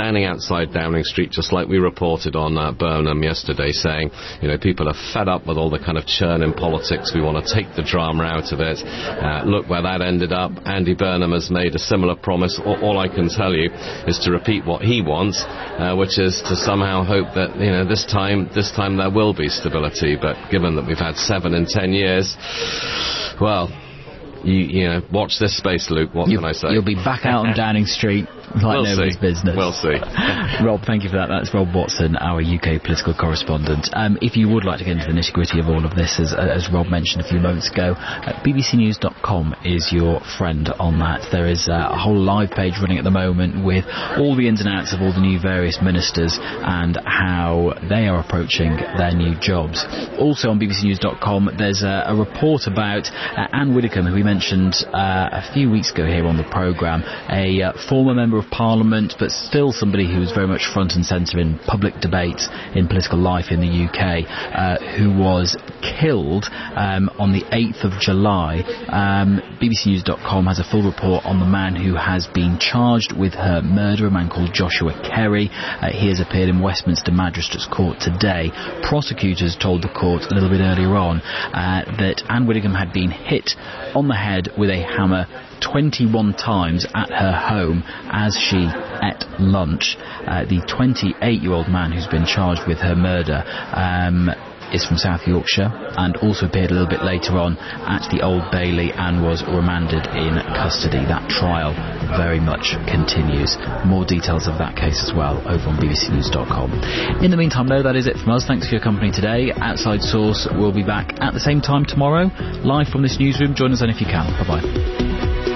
standing outside Downing Street, just like we reported on Burnham yesterday, saying, people are fed up with all the kind of churn in politics. We want to take the drama out of it. Look where that ended up. Andy Burnham has made a similar promise. All I can tell you is to repeat what he wants, which is to somehow hope that, this time there will be stability. But given that we've had 7 in 10 years, well, you watch this space, Luke. What can I say? You'll be back out on Downing Street like nobody's business. We'll see. Rob, thank you for that. That's Rob Watson, our UK political correspondent. If you would like to get into the nitty-gritty of all of this, as Rob mentioned a few moments ago, bbcnews.com is your friend on that. There is a whole live page running at the moment with all the ins and outs of all the new various ministers and how they are approaching their new jobs. Also on bbcnews.com, there's a report about Anne Widdecombe, who we mentioned a few weeks ago here on the programme, a former member of Parliament, but still somebody who was very much front and centre in public debates in political life in the UK, who was killed on the 8th of July. bbcnews.com has a full report on the man who has been charged with her murder, a man called Joshua Kerry. He has appeared in Westminster Magistrates Court today. Prosecutors told the court a little bit earlier on that Anne Widdecombe had been hit on the head with a hammer 21 times at her home as she ate lunch. The 28-year-old man who's been charged with her murder is from South Yorkshire and also appeared a little bit later on at the Old Bailey and was remanded in custody. That trial very much continues. More details of that case as well over on bbcnews.com. In the meantime, though, that is it from us. Thanks for your company today. Outside Source will be back at the same time tomorrow, live from this newsroom. Join us then if you can. Bye-bye.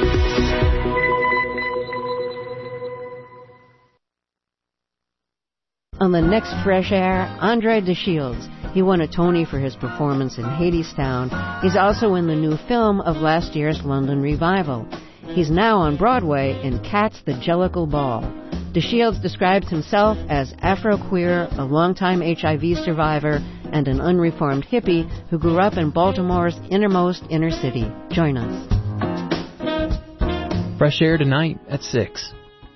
On the next Fresh Air, Andre de Shields. He won a Tony for his performance in Hadestown. He's also in the new film of last year's London revival. He's now on Broadway in Cats the Jellicle Ball. De Shields describes himself as Afro-queer, a longtime HIV survivor, and an unreformed hippie who grew up in Baltimore's innermost inner city. Join us. Fresh Air tonight at 6.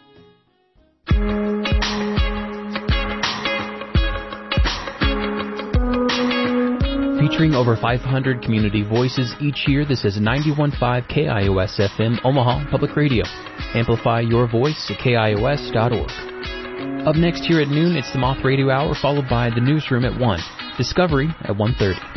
Featuring over 500 community voices each year, this is 91.5 KIOS FM Omaha Public Radio. Amplify your voice at KIOS.org. Up next here at noon, it's the Moth Radio Hour, followed by the Newsroom at 1. Discovery at 1:30.